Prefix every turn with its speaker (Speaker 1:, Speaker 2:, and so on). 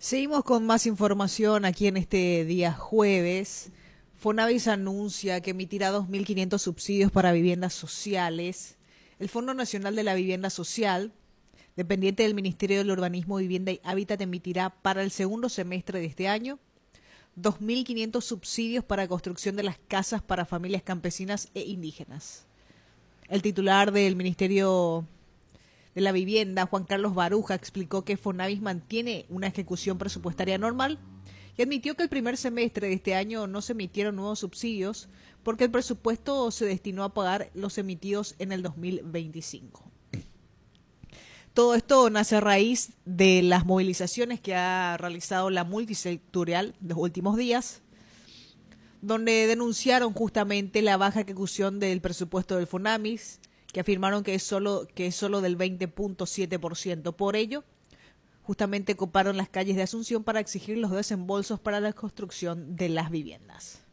Speaker 1: Seguimos con más información aquí en este día jueves. Fonavis anuncia que emitirá 2.500 subsidios para viviendas sociales. El Fondo Nacional de la Vivienda Social, dependiente del Ministerio del Urbanismo, Vivienda y Hábitat, emitirá para el segundo semestre de este año 2.500 subsidios para construcción de las casas para familias campesinas e indígenas. El titular del Ministerio de la Vivienda, Juan Carlos Baruja, explicó que Fonavis mantiene una ejecución presupuestaria normal y admitió que el primer semestre de este año no se emitieron nuevos subsidios porque el presupuesto se destinó a pagar los emitidos en el 2025. Todo esto nace a raíz de las movilizaciones que ha realizado la multisectorial los últimos días, donde denunciaron justamente la baja ejecución del presupuesto del Fonavis, que afirmaron que es solo del 20.7%. Por ello, justamente coparon las calles de Asunción para exigir los desembolsos para la construcción de las viviendas.